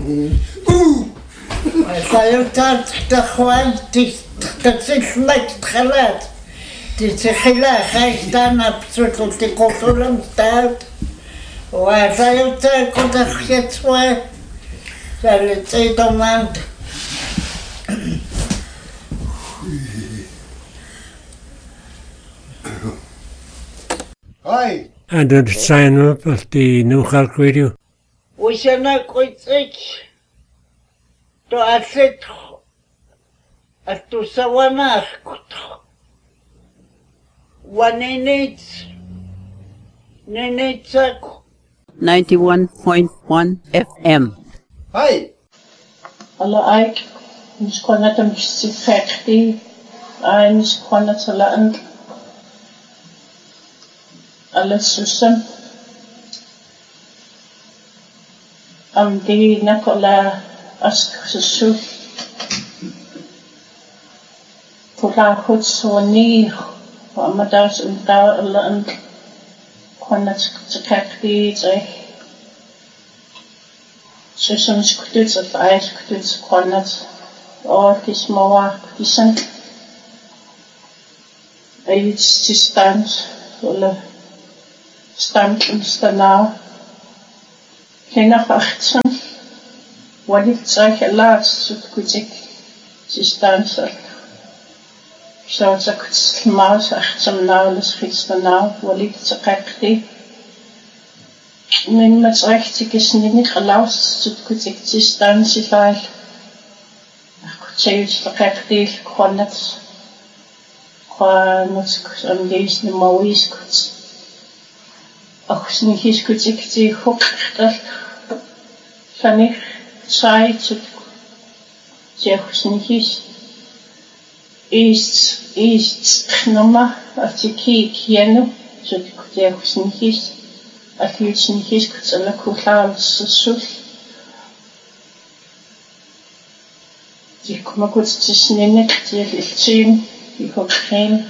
Sayutat takhwan tisnak khalat tiskhila khaystan absolut tikotulam stat wa sayutat kodakhetswa salitidomand Hi And the sign up of the New Khalk Radio. We shall not quit it. To asset at to sawana one needs 91.1 FM. Hi. Alla aik mis konna tam sifekti ai mis konna talaan alla susam di nakola ask susu pula hut soni amadas unta alla konna sifekti susam skutut of ais skutut konna kis mawa kisan ai stands oder stand und stanau Kenach 18 Walid Zach Laat Sutkutik Sistansa Shawzak Maus 18 Naules Fitstanau Walid Zakakti Min met 80 is niet gelaust Sutkutik Sistansi Lai Akutseus Zakakti Kwanat Kwanat Amdees de Mawis Kuts Ach, niet eens goed ik die hoek dat van ik zei het zeg niet is nummer als ik ken zo ik zeg niet eens als je het niet eens kunt alle koelaar zo die kom goed te snijden die ik zien ik hoop geen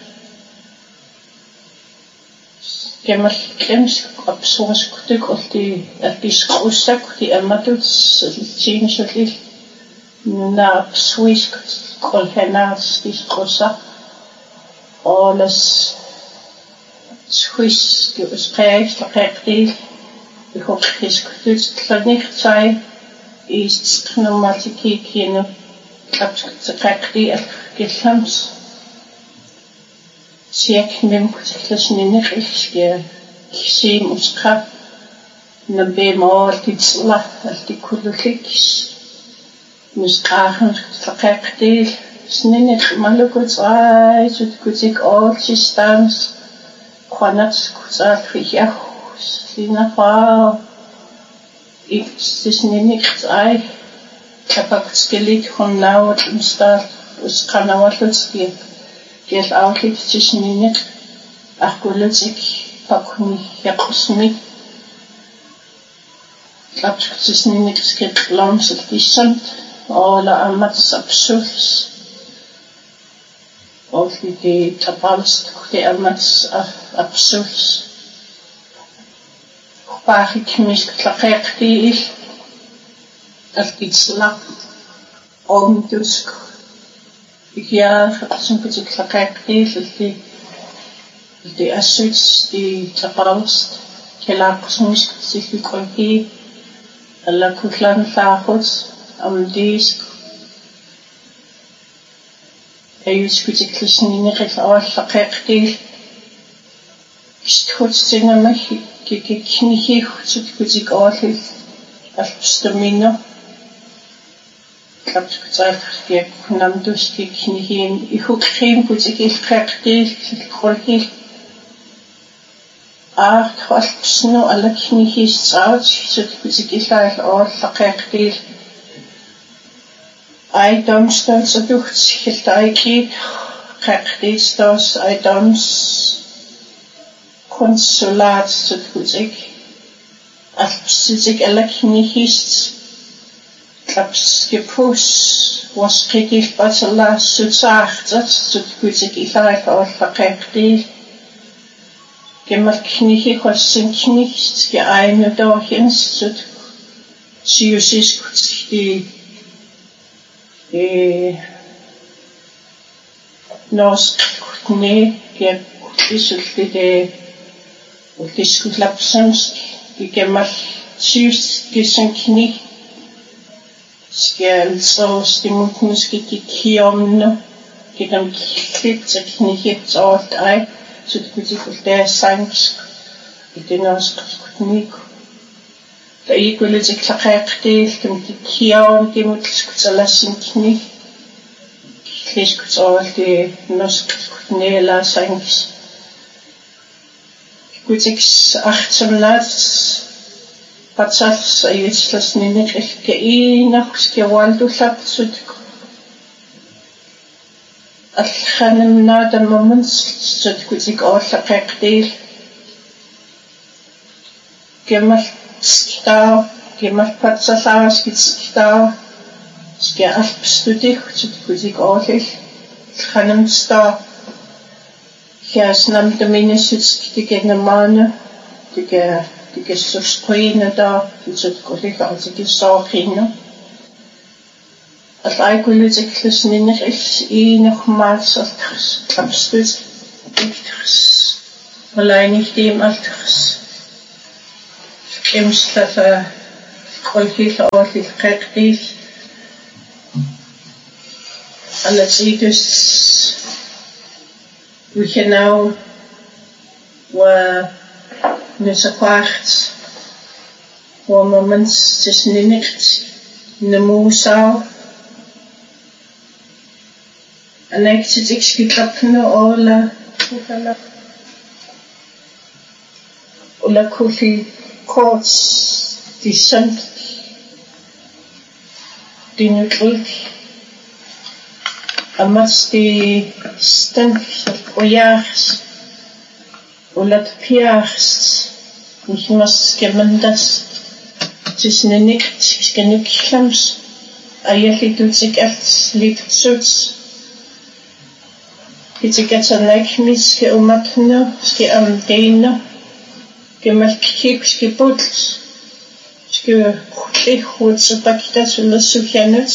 Gemmer klems op zo'n stuk of die schouwzak die doet, zien ze lief. Na Swiss kolhenaars die schouwzak. Alles Swiss die bespreekt, die ik hoop geskuut, dat niet zijn, is het nummer te kijken, dat ze krijgt die gelams. Siek mem kutlas ninig iske kisi muska nabe mor titsla alti kulukis muskahan taqaqti sninig malukut ay sutkutik all systems kwanat kutsal fiya sina fa sninig ay kapak skelit kon laut instal uskanawatski Geld outlet zwischen nicht ach gut ich pack mich yakosmi glaub zwischen nicht es geht langsam bisschen oder amat absurd auch die tabals die amat absurd paar ich mich klagt die das gibt's la dus Ja, zo'n beetje klakakti, die assets, die tabals, kelakosmis, zich kolki, alla kutlan fagos, disk. Is goed ik listen in het al klakakti. Is het goed zingen me, ik niet goed ik altijd als stamina. Ik heb gezegd, ik nam dus die knieën. Ik hoek geen goed, ik krijg ik kolki. Ik was snel alle knieën zout, zodat ik eigenlijk al krijg I don't stand so durch Gestaiki, krijg das I don't consulat so goed ik. Als ik alle knieën Klaps gepus, was kreeg ik wat ze laat zo zacht, zo goed ik eigenlijk al verkrijg Gemmer knieën was zijn knieën geëindigd doorheen, siusiskutski norskutni kiakkuisullite ulliskullapsams ikemmal siuskisankni skjalsoorstimutnuski kikiomnu kikam kitlitseknihitsoort ai sutkutikultaassaangisk itinorskutniku taikulitikllaqeeqtiiltum kikiaum kimutlskutsalassinki kitlискutsoorti norskutnielaassaangis kutiks artumlaats patsals ayitslasnineqilka iinarskiwaaltullapsutku аллханамнаатаммамунс кутик ооллақеқтиил кемал стаа кемал патсалааскитстаа скиалпстутик кутик оолил аллханамстаа хяаснамтаминиссут тикеннамаана тикессусқуинада тутсуккуллигаартикиссоорхинна аллаикуллутиклусниннерил иинермаалсертарс ламстут иктэрс малайнихтиим алтэрс кемслафа колхилоолил қеқтиил аллатигус ухенау ва несақарт уамаманс тиснинерт намуусаа анактитикскитлапну ола ухала улакули коц дисант динутрик амасти станк ояхс улат пиарс нихмас кемандас тисненикт скенукламс аялитутик алт литсутс Kitsikatsanakmis ke umatno ske amdeino ke malkik ske puts ske khutsutakita sullasukianuts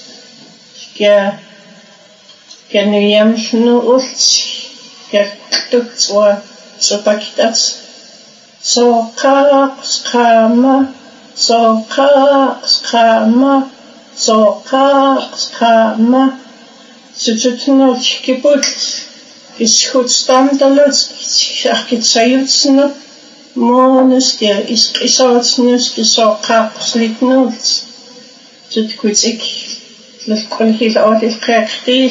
ke nuyamsnu ult ke tuktswa supakitats so skama Сутутнут кипут исхутстамдалут аркитсаютсну монуске искисаутснуске соқарслитнут суткутик лэккунхил оолилқеэқтиил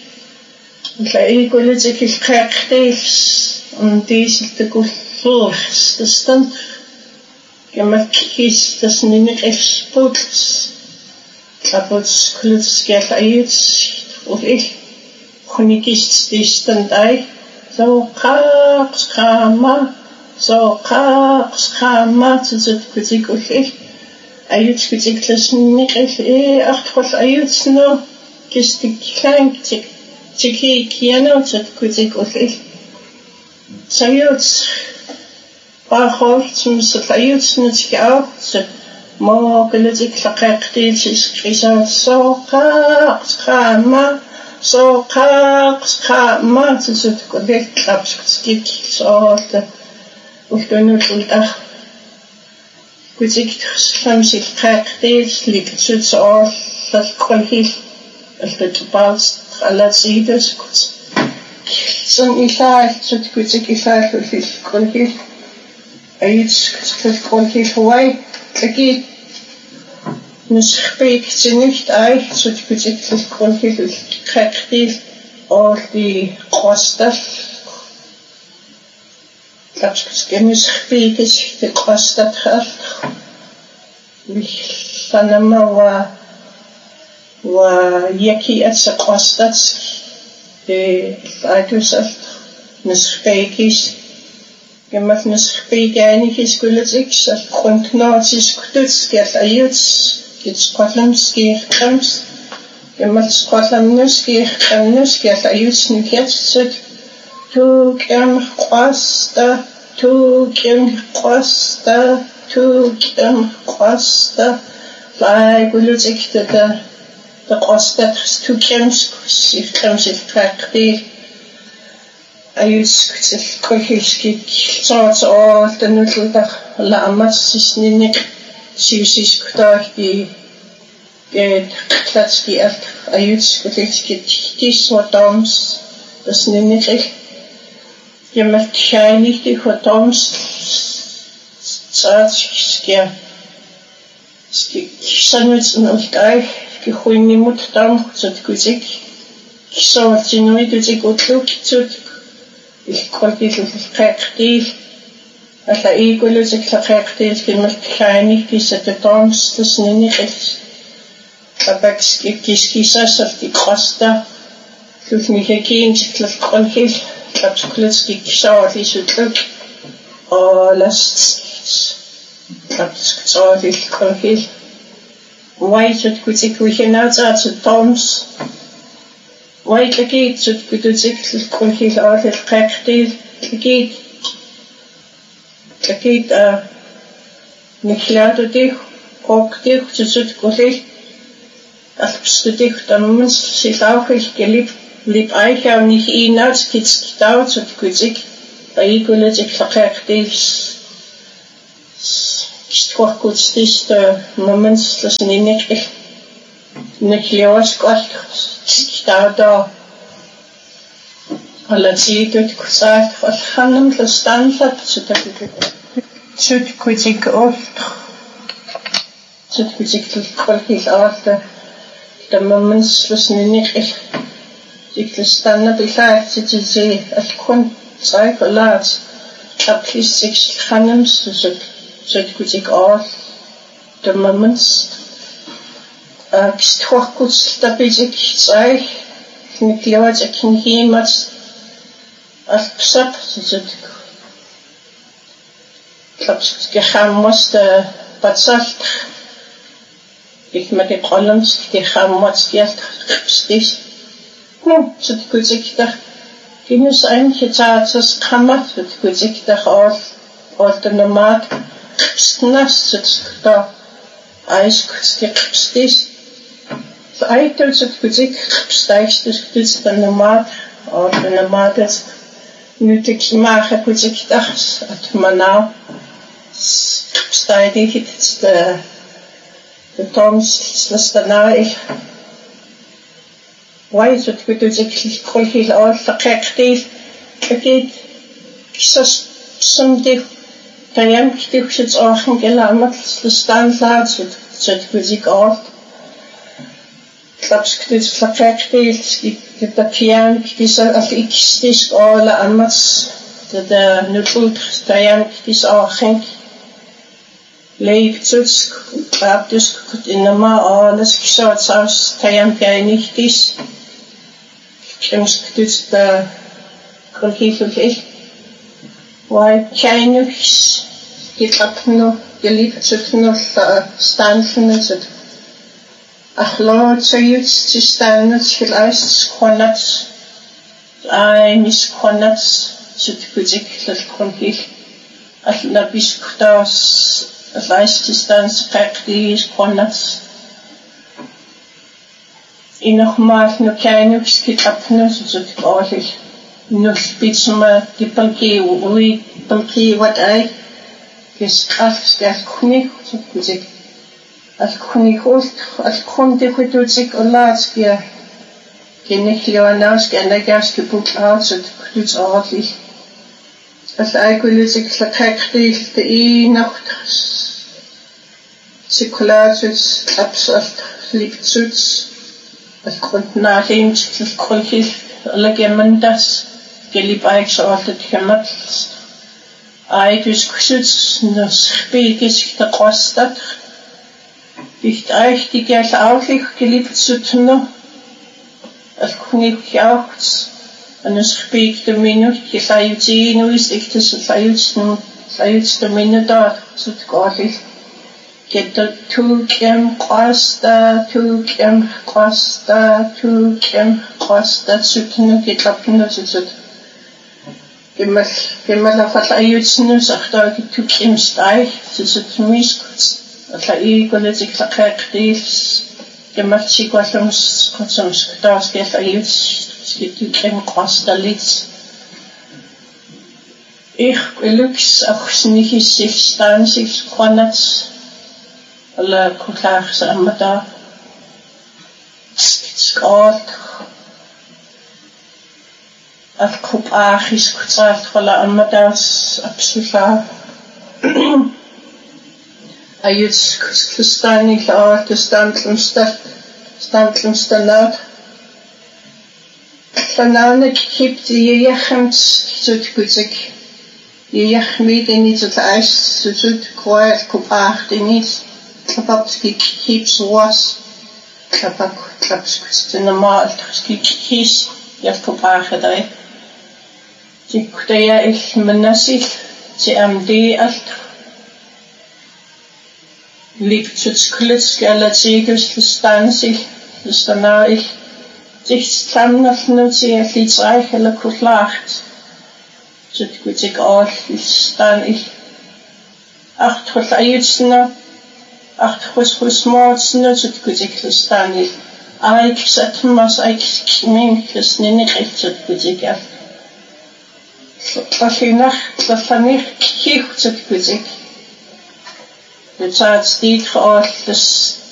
лаикулутикилқеэқтиил дисилтакуллуурс тастан гэмалкис таснинеқэлпутс лапутс клутскиалаиутс Ufil kunikist distant ai so qama tsut kutik ufil ayut kutik lasniqil artqol ayutsno kistik klank tiki kiano tsut kutik ufil sayut bahol tsumsat ayutsno tiki tsut mo kulutik laqeqtil isqisat soqaqama tsut kudik tlapskit soorta ultunulultar kutik tsamsil qeqtil liktut soorlalqolhil altatpaals alatsidas kut san ilaal tsut kutik ilaalulil qolhil ayits qolhil huai Tlaki nusxpiik tinicht ai sutkutikl qolhil qeqtil orli qostal tlapskenusxpiikis tiqostatxal llanama wa yaki atseqostat aitusal nusxpiikis Gemmal nusxpiigaanikis kulutiks alqunknoortiskututs kiallayuts kitsqollamskiirqams gemmal sqollamnus kiirqamnus kiallayuts nikiatsut tuuqamqasta Fai gulutik the ostat two kems if comes if practi. I use kohilski sorts all the little la amas is ninik susis kutaki get klatski at I use kohilski tis or doms das ninik je met shiny die for doms skia sandwich and ultai gehuini mut dam zut kuzik so tinui kuzik utluk zut ich konnte dieses Praktik also ich sich Praktik gemacht klein diese Dons das nenne ich aber es gibt dieses auf die Costa fühlt mich gegen das Konflikt das plötzlich schaut ich so drück lasst das so ich Konflikt weiß es gut sich wie genau so Dons White geht so gut sich konflikt auch das Praktik geht nicht lernt dich auch dich so gut als du dich dann muss sich auch ich geliebt lieb euch auch nicht ihn als geht's da so gut sich bei sich Praktik ist auch gut ist der Moment das nicht Nicholas Gott da alla tid sagt was han det stanford så der tut kritik oft tut kritik til kvalitet af der moments was nicht det stanna beklagt til se at kun træk og lart der plistik hannem så kritik af der moments Storkuts da basic sei mit Leute kann jemand als Psap so klappt geham musste bezahlt ich mit den Columns geham muss jetzt ist so gut sich da die muss eigentlich das kann man so gut sich da auf der normal nass da Eis ist so eitel so Physik steigt das dann normal oder normal das nötig mache Physik das at man now steigt jetzt der Toms das dann ich weiß so Physik kolhil aus verkehrt geht so zum die Tayam ich jetzt auch gelernt das dann sagt so Physik aus Klapsktes verkehrt gibt der Pian dieser auf X ist alle anders der Null Tayam ist auch hängt lebt so ab das in der Mal alles geschaut aus Tayam nicht ist Klapsktes der Kolhil ich weil keine geht ab nur geliebt zu nur stanzen so ach Lord so jetzt zu stanzen vielleicht konat mis konat so Physik das Konflikt ach na bis das vielleicht ist dann praktisch konat in noch mal nur keine geht ab nur so eigentlich nur spitzen mal die Banki what I is after kunik so Physik als kunikos als kunde Physik und Latskia genig Leonas gerne gas gebucht aus und tut's ordentlich als eigentlich verkehrt die Nacht Zirkulatus absolut liegt Schutz als Grund nach dem das Kolchis alle gemendas gelib eingeschaltet gemacht Eidus nos Spiegis der Kostat nicht euch die Geld auch geliebt zu tun als König auch und es spiegt der Minute ich sei sie nur ist ich das sei der Minute da zu Gott get the two Costa zu tun geht ab nur so Gemmal auf der Ayutsnus auch da gibt im Steig, das ist für mich alla iikulitik laqeqtiils gemmatsikuallums qotsums taasqialla iuts skittukim qastalits ilux akhsnihissilstaansis qanats alla kulaarsa ammata skort alkup aachis kutsaalt qala ammatas absoluta ayuts kustani laat standlumstanaat Tananek gibt die Jachems zut gutsik. Die Jachmid in iets het ijs zut kwijt kopacht in iets. Klapapski keeps was. Klapapski normaal kies ja kopacht daar. Die kutaya ik menasik. Die MD alt. Liegt zut klits galatigers verstandig. Dus daarna ik. Zich stamnaf nu zeer lietsreich eller kutlacht. Zut gutsik al stan ik. Acht goed ayutsna. Acht goed maatsna zut gutsik stan ik. Aik zat mas aik minkles ninig echt zut gutsik af. Lafinach lafanig kicht zut gutsik. Het zaad stiet geal dus